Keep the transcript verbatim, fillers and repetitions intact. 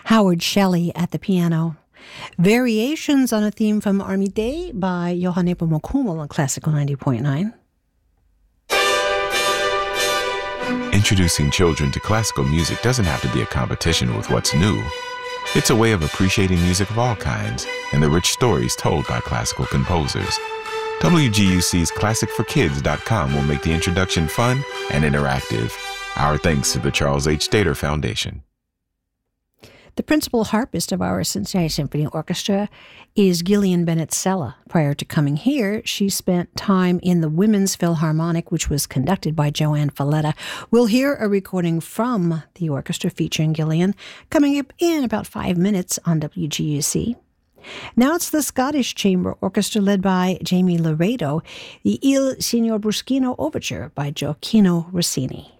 Howard Shelley at the piano. Variations on a theme from Army Day by Johann Nepomuk-Hummel on Classical ninety point nine. Introducing children to classical music doesn't have to be a competition with what's new. It's a way of appreciating music of all kinds and the rich stories told by classical composers. W G U C's classic for kids dot com will make the introduction fun and interactive. Our thanks to the Charles H. Stater Foundation. The principal harpist of our Cincinnati Symphony Orchestra is Gillian Bennett Sella. Prior to coming here, she spent time in the Women's Philharmonic, which was conducted by Joanne Falletta. We'll hear a recording from the orchestra featuring Gillian coming up in about five minutes on W G U C. Now it's the Scottish Chamber Orchestra led by Jamie Laredo, the Il Signor Bruschino Overture by Gioacchino Rossini.